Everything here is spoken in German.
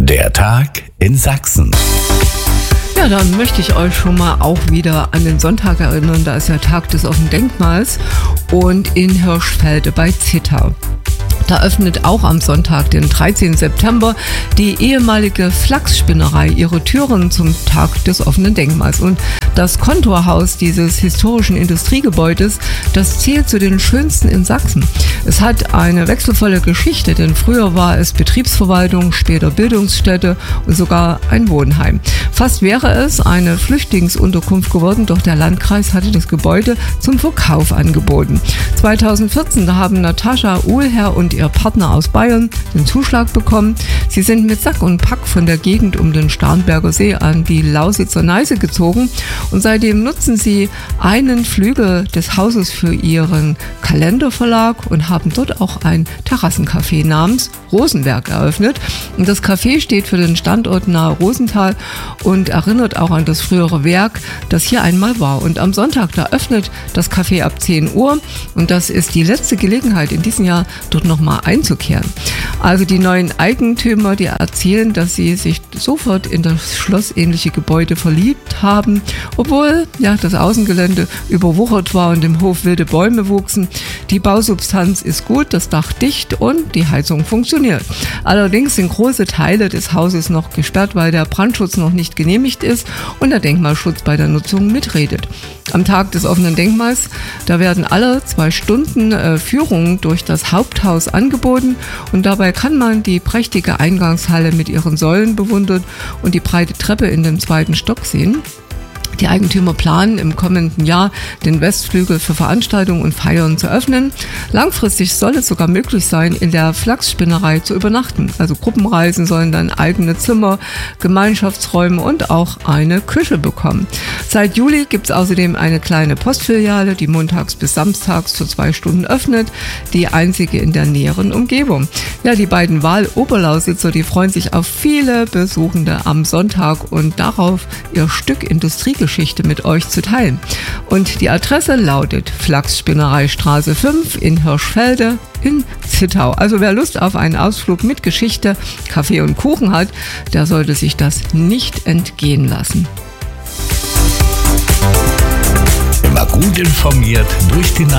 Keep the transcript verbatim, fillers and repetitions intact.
Der Tag in Sachsen. Ja, dann möchte ich euch schon mal auch wieder an den Sonntag erinnern. Da ist ja Tag des offenen Denkmals und in Hirschfelde bei Zittau. Da öffnet auch am Sonntag, den dreizehnten September, die ehemalige Flachsspinnerei ihre Türen zum Tag des offenen Denkmals. Und das Kontorhaus dieses historischen Industriegebäudes, das zählt zu den schönsten in Sachsen. Es hat eine wechselvolle Geschichte, denn früher war es Betriebsverwaltung, später Bildungsstätte und sogar ein Wohnheim. Fast wäre es eine Flüchtlingsunterkunft geworden, doch der Landkreis hatte das Gebäude zum Verkauf angeboten. zweitausendvierzehn da haben Natascha Uhlherr und ihr Partner aus Bayern den Zuschlag bekommen. Sie sind mit Sack und Pack von der Gegend um den Starnberger See an die Lausitzer Neiße gezogen und seitdem nutzen sie einen Flügel des Hauses für ihren Kalenderverlag und haben dort auch ein Terrassencafé namens Rosenberg eröffnet. Und das Café steht für den Standort nahe Rosenthal und erinnert auch an das frühere Werk, das hier einmal war. Und am Sonntag, da öffnet das Café ab zehn Uhr und das ist die letzte Gelegenheit in diesem Jahr, dort nochmal einzukehren. Also die neuen Eigentümer, die erzählen, dass sie sich sofort in das schlossähnliche Gebäude verliebt haben, obwohl ja das Außengelände überwuchert war und im Hof wilde Bäume wuchsen. Die Bausubstanz ist gut, das Dach dicht und die Heizung funktioniert. Allerdings sind große Teile des Hauses noch gesperrt, weil der Brandschutz noch nicht genehmigt ist und der Denkmalschutz bei der Nutzung mitredet. Am Tag des offenen Denkmals, da werden alle zwei Stunden äh, Führungen durch das Haupthaus angeboten und dabei kann man die prächtige Eingangshalle mit ihren Säulen bewundern und die breite Treppe in dem zweiten Stock sehen. Die Eigentümer planen im kommenden Jahr den Westflügel für Veranstaltungen und Feiern zu öffnen. Langfristig soll es sogar möglich sein, in der Flachsspinnerei zu übernachten. Also Gruppenreisen sollen dann eigene Zimmer, Gemeinschaftsräume und auch eine Küche bekommen. Seit Juli gibt es außerdem eine kleine Postfiliale, die montags bis samstags für zwei Stunden öffnet, die einzige in der näheren Umgebung. Ja, die beiden Wahl-Oberlausitzer, die freuen sich auf viele Besuchende am Sonntag und darauf, ihr Stück Industriegeschichte mit euch zu teilen. Und die Adresse lautet Flachsspinnereistraße fünf in Hirschfelde in Zittau. Also wer Lust auf einen Ausflug mit Geschichte, Kaffee und Kuchen hat, der sollte sich das nicht entgehen lassen. Immer gut informiert durch die